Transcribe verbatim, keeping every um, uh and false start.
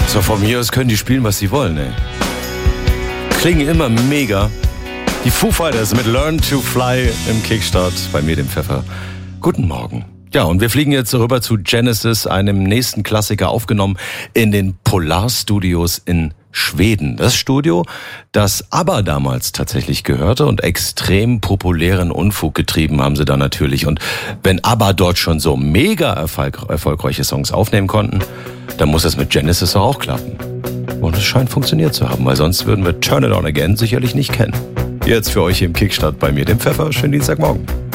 So, von mir aus können die spielen, was sie wollen, ey. Klingen immer mega. Die Foo Fighters mit Learn to Fly im Kickstart, bei mir dem Pfeffer. Guten Morgen. Ja, und wir fliegen jetzt rüber zu Genesis, einem nächsten Klassiker, aufgenommen in den Polarstudios in Schweden. Das Studio, das ABBA damals tatsächlich gehörte, und extrem populären Unfug getrieben haben sie da natürlich. Und wenn ABBA dort schon so mega erfolg- erfolgreiche Songs aufnehmen konnten, dann muss es mit Genesis auch klappen. Und es scheint funktioniert zu haben, weil sonst würden wir Turn It On Again sicherlich nicht kennen. Jetzt für euch im Kickstart, bei mir dem Pfeffer. Schönen Dienstagmorgen.